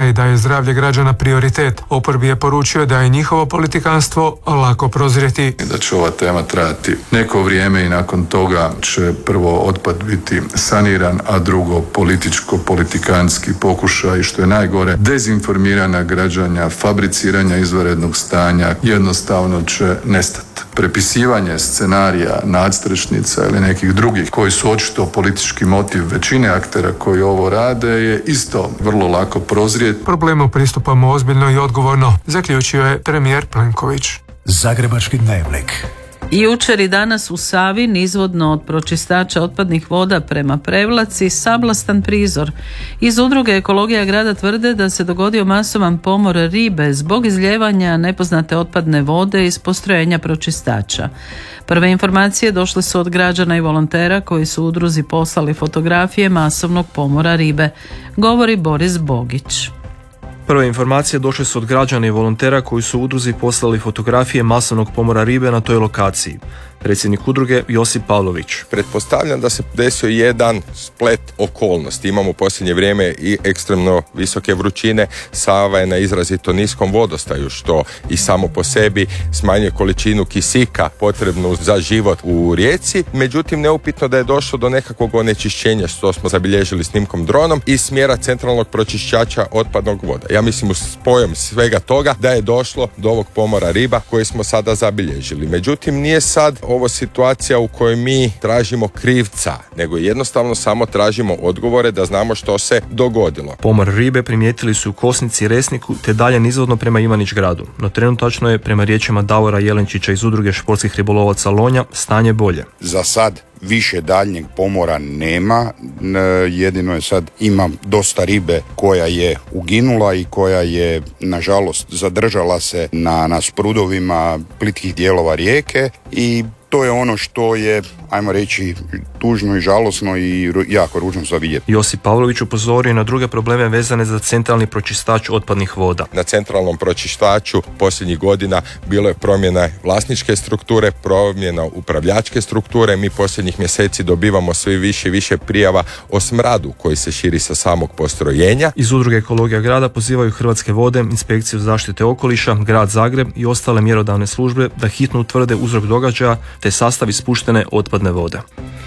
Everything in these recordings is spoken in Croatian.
i da je zdravlje građana prioritet. Oporbi je poručio da je njihovo politikanstvo lako prozrijeti. Da će ova tema trajati neko vrijeme i nakon toga će prvo otpad biti saniran, a drugo političko-politikanski pokušaj, što je najgore, dezinformirana građana, fabriciranja izvanrednog stanja jednostavno će nestati. Prepisivanje scenarija, nadstrešnica ili nekih drugih koji su očito politički motiv većine aktera koji ovo rade je isto vrlo lako prozrijeti. Problemu pristupamo ozbiljno i odgovorno, zaključio je premijer Plenković. Zagrebački dnevnik. Jučer i danas u Savi nizvodno od pročistača otpadnih voda prema Prevlaci sablastan prizor. Iz udruge Ekologija grada tvrde da se dogodio masovan pomor ribe zbog izlijevanja nepoznate otpadne vode iz postrojenja pročistača. Prve informacije došle su od građana i volontera koji su udruzi poslali fotografije masovnog pomora ribe, govori Boris Bogić. Prve informacije došle su od građana i volontera koji su udruzi poslali fotografije masovnog pomora ribe na toj lokaciji. Predsjednik udruge Josip Pavlović. Pretpostavljam da se desio jedan splet okolnosti. Imamo u posljednje vrijeme i ekstremno visoke vrućine. Sava je na izrazito niskom vodostaju, što i samo po sebi smanjuje količinu kisika potrebnu za život u rijeci. Međutim, neupitno da je došlo do nekakvog onečišćenja, što smo zabilježili snimkom dronom iz smjera centralnog pročišćača otpadnog voda. Ja mislim, spojom svega toga da je došlo do ovog pomora riba koji smo sada zabilježili. Međutim, nije sad ovo situacija u kojoj mi tražimo krivca, nego jednostavno samo tražimo odgovore da znamo što se dogodilo. Pomor ribe primijetili su u Kosnici i Resniku te dalje nizvodno prema Ivanić gradu, no trenutačno je prema riječima Davora Jelenčića iz udruge športskih ribolovaca Lonja stanje bolje. Za sad više daljnjeg pomora nema, jedino je sad ima dosta ribe koja je uginula i koja je nažalost zadržala se na sprudovima plitkih dijelova rijeke i to je ono što je, ajmo reći, tužno i žalosno i jako ružno za vidjeti. Josip Pavlović upozorio na druge probleme vezane za centralni pročistač otpadnih voda. Na centralnom pročistaču posljednjih godina bilo je promjena vlasničke strukture, promjena upravljačke strukture. Mi posljednjih mjeseci dobivamo sve više i više prijava o smradu koji se širi sa samog postrojenja. Iz udruge Ekologija grada pozivaju Hrvatske vode, Inspekciju zaštite okoliša, Grad Zagreb i ostale mjerodavne službe da hitno utvrde uzrok događaja te sastav ispuštene otpadne vode.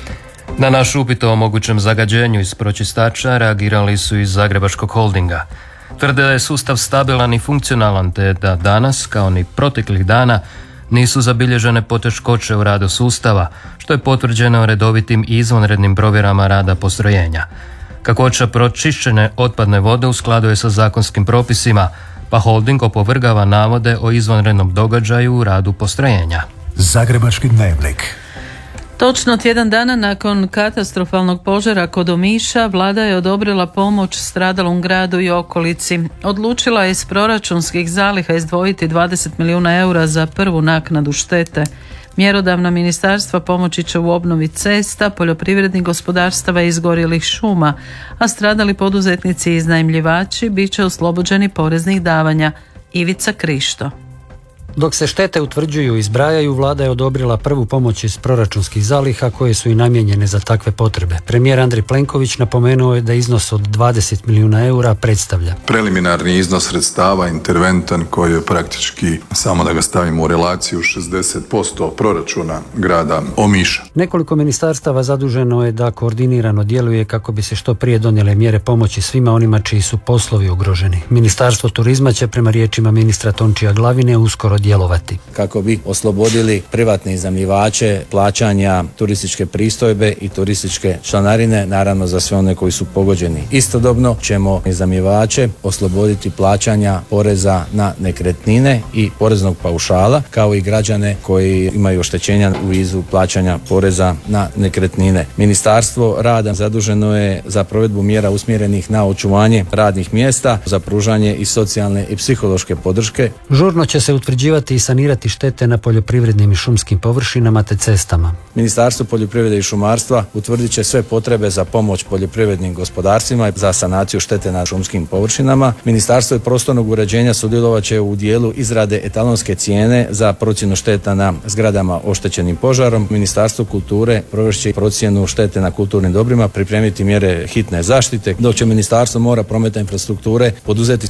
Na naš upit o mogućem zagađenju iz pročistača reagirali su iz Zagrebačkog holdinga. Tvrde da je sustav stabilan i funkcionalan te da danas, kao ni proteklih dana, nisu zabilježene poteškoće u radu sustava, što je potvrđeno redovitim i izvanrednim provjerama rada postrojenja. Kakvoća pročišćene otpadne vode u skladu je sa zakonskim propisima, pa holding opovrgava navode o izvanrednom događaju u radu postrojenja. Zagrebački dnevnik. Točno tjedan dana nakon katastrofalnog požara kod Omiša, vlada je odobrila pomoć stradalom gradu i okolici. Odlučila je iz proračunskih zaliha izdvojiti 20 milijuna eura za prvu naknadu štete. Mjerodavna ministarstva pomoći će u obnovi cesta, poljoprivrednih gospodarstava i izgorjelih šuma, a stradali poduzetnici i iznajmljivači bit će oslobođeni poreznih davanja. Ivica Krišto. Dok se štete utvrđuju i zbrajaju, vlada je odobrila prvu pomoć iz proračunskih zaliha koje su i namijenjene za takve potrebe. Premijer Andrej Plenković napomenuo je da iznos od 20 milijuna eura predstavlja preliminarni iznos sredstava, interventan, koji je praktički, samo da ga stavimo u relaciju, 60% proračuna grada Omiša. Nekoliko ministarstava zaduženo je da koordinirano djeluje kako bi se što prije donijele mjere pomoći svima onima čiji su poslovi ugroženi. Ministarstvo turizma će prema riječima ministra Tončija Glavine uskoro djelovati kako bi oslobodili privatne iznajmljivače plaćanja turističke pristojbe i turističke članarine, naravno za sve one koji su pogođeni. Istodobno ćemo iznajmljivače osloboditi plaćanja poreza na nekretnine i poreznog paušala, kao i građane koji imaju oštećenja u vidu plaćanja poreza na nekretnine. Ministarstvo rada zaduženo je za provedbu mjera usmjerenih na očuvanje radnih mjesta, za pružanje i socijalne i psihološke podrške. Žurno će se utvrđivati i sanirati štete na poljoprivrednim i šumskim površinama te cestama. Ministarstvo poljoprivrede i šumarstva utvrdit će sve potrebe za pomoć poljoprivrednim gospodarstvima za sanaciju štete na šumskim površinama. Ministarstvo prostornog uređenja sudjelovat će u dijelu izrade etalonske cijene za procjenu šteta na zgradama oštećenim požarom. Ministarstvo kulture provest će procjenu štete na kulturnim dobrima, pripremiti mjere hitne zaštite, dok će Ministarstvo mora, prometa i infrastrukture poduzeti